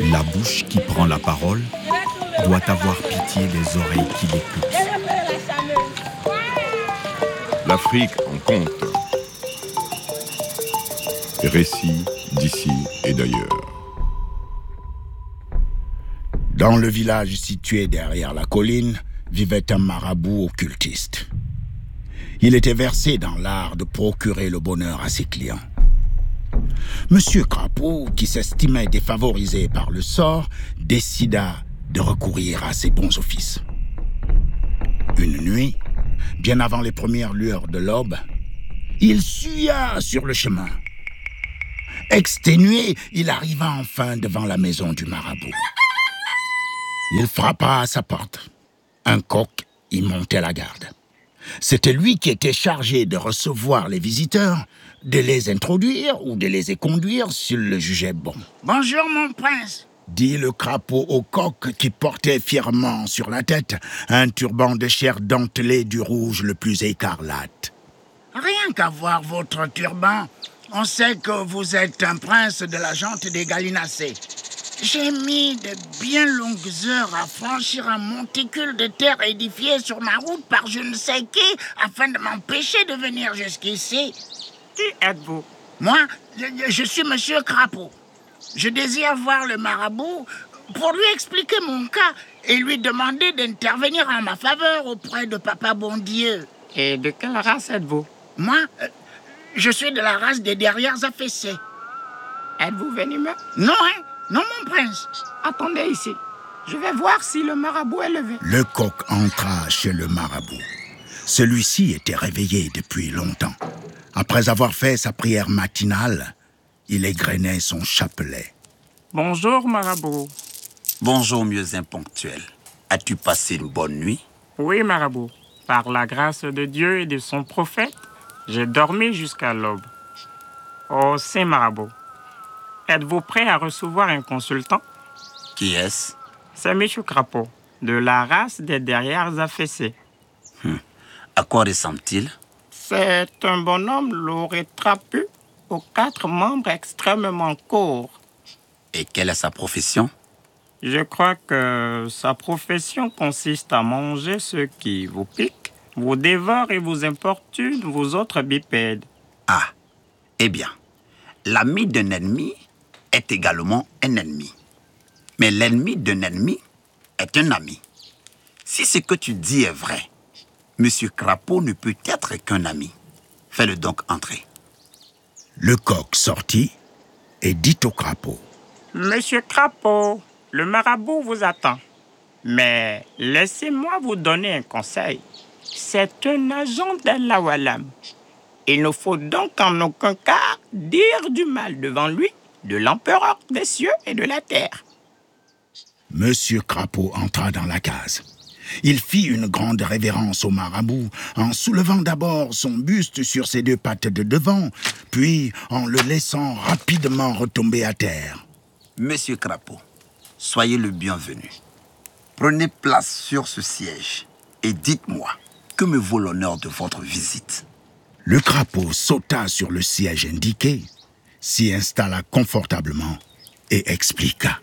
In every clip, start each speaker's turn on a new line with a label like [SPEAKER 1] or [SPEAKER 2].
[SPEAKER 1] La bouche qui prend la parole doit avoir pitié des oreilles qui l'écoutent.
[SPEAKER 2] L'Afrique en conte. Récits d'ici et d'ailleurs.
[SPEAKER 3] Dans le village situé derrière la colline, vivait un marabout occultiste. Il était versé dans l'art de procurer le bonheur à ses clients. Monsieur Crapaud, qui s'estimait défavorisé par le sort, décida de recourir à ses bons offices. Une nuit, bien avant les premières lueurs de l'aube, il suya sur le chemin. Exténué, il arriva enfin devant la maison du marabout. Il frappa à sa porte. Un coq y montait la garde. C'était lui qui était chargé de recevoir les visiteurs, de les introduire ou de les éconduire s'il le jugeait bon. « Bonjour mon prince !» dit le crapaud au coq qui portait fièrement sur la tête un turban de chair dentelé du rouge le plus écarlate. « Rien qu'à voir votre turban, on sait que vous êtes un prince de la junte des gallinacés. J'ai mis de bien longues heures à franchir un monticule de terre édifié sur ma route par je ne sais qui afin de m'empêcher de venir jusqu'ici. » « Qui êtes-vous »« Moi, je suis Monsieur Crapaud. Je désire voir le marabout pour lui expliquer mon cas et lui demander d'intervenir en ma faveur auprès de Papa Bondieu. »« Et de quelle race êtes-vous ?»« Moi, je suis de la race des derrières affaissés. »« Êtes-vous venimeux ?»« Non, hein. Non, mon prince. Attendez ici. Je vais voir si le marabout est levé. » Le coq entra chez le marabout. Celui-ci était réveillé depuis longtemps. Après avoir fait sa prière matinale, il égrenait son chapelet. « Bonjour, marabout. »«
[SPEAKER 4] Bonjour, mieux imponctuel. As-tu passé une bonne nuit ?»«
[SPEAKER 5] Oui, marabout. Par la grâce de Dieu et de son prophète, j'ai dormi jusqu'à l'aube. Oh, saint marabout. Êtes-vous prêt à recevoir un consultant? »
[SPEAKER 4] Qui est-ce?
[SPEAKER 5] C'est M. Crapaud, de la race des derrières affaissés.
[SPEAKER 4] À quoi ressemble-t-il?
[SPEAKER 5] C'est un bonhomme lourd et trapu, aux 4 membres extrêmement courts.
[SPEAKER 4] Et quelle est sa profession?
[SPEAKER 5] Je crois que sa profession consiste à manger ceux qui vous piquent, vous dévorent et vous importunent, vous autres bipèdes.
[SPEAKER 4] Ah, eh bien, l'ami d'un ennemi est également un ennemi. Mais l'ennemi d'un ennemi est un ami. Si ce que tu dis est vrai, Monsieur Crapaud ne peut être qu'un ami. Fais-le donc entrer.
[SPEAKER 3] Le coq sortit et dit au crapaud.
[SPEAKER 5] « Monsieur Crapaud, le marabout vous attend. Mais laissez-moi vous donner un conseil. C'est un agent d'Allah Walam. Il ne faut donc en aucun cas dire du mal devant lui de l'empereur des cieux et de la terre. »
[SPEAKER 3] Monsieur Crapaud entra dans la case. Il fit une grande révérence au marabout en soulevant d'abord son buste sur ses 2 pattes de devant, puis en le laissant rapidement retomber à terre.
[SPEAKER 4] « Monsieur Crapaud, soyez le bienvenu. Prenez place sur ce siège et dites-moi que me vaut l'honneur de votre visite. »
[SPEAKER 3] Le crapaud sauta sur le siège indiqué, s'y installa confortablement et expliqua.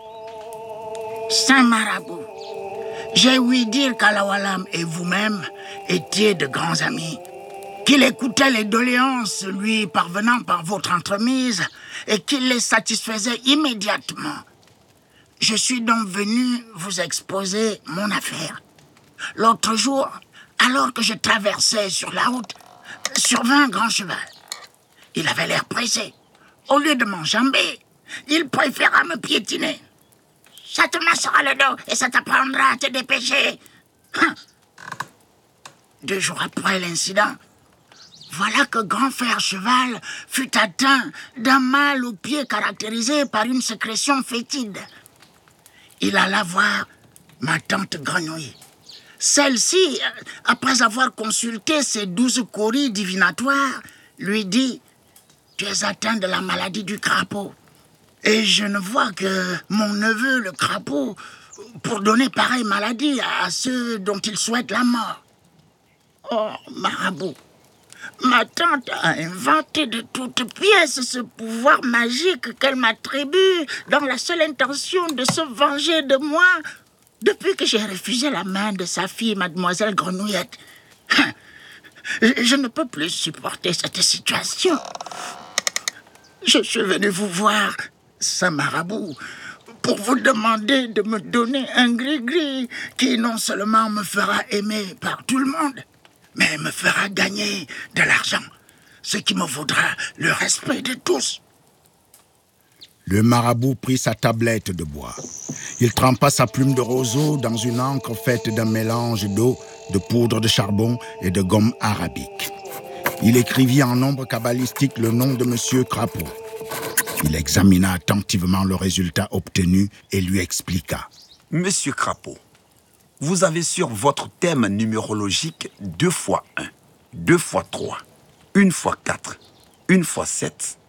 [SPEAKER 3] « Saint marabout, j'ai ouï dire qu'Alawalam et vous-même étiez de grands amis, qu'il écoutait les doléances lui parvenant par votre entremise et qu'il les satisfaisait immédiatement. Je suis donc venu vous exposer mon affaire. L'autre jour, alors que je traversais sur la route, survint un grand cheval. Il avait l'air pressé. Au lieu de m'enjamber, il préféra me piétiner. Ça te massera le dos et ça t'apprendra à te dépêcher. 2 jours après l'incident, voilà que Grand Frère Cheval fut atteint d'un mal au pied caractérisé par une sécrétion fétide. Il alla voir ma tante Grenouille. Celle-ci, après avoir consulté ses 12 coris divinatoires, lui dit « Tu es atteint de la maladie du crapaud. Et je ne vois que mon neveu, le crapaud, pour donner pareille maladie à ceux dont il souhaite la mort. Oh, marabout, Ma tante a inventé de toutes pièces ce pouvoir magique qu'elle m'attribue dans la seule intention de se venger de moi depuis que j'ai refusé la main de sa fille, mademoiselle Grenouillette. Je ne peux plus supporter cette situation. Je suis venu vous voir, Saint Marabout, pour vous demander de me donner un gris-gris qui non seulement me fera aimer par tout le monde, mais me fera gagner de l'argent, ce qui me vaudra le respect de tous. Le marabout prit sa tablette de bois. Il trempa sa plume de roseau dans une encre faite d'un mélange d'eau, de poudre de charbon et de gomme arabique. Il écrivit en nombre cabalistique le nom de Monsieur Crapaud. Il examina attentivement le résultat obtenu et lui expliqua.
[SPEAKER 4] Monsieur Crapaud, vous avez sur votre thème numérologique 2 x 1, 2 x 3, 1 x 4, 1 x 7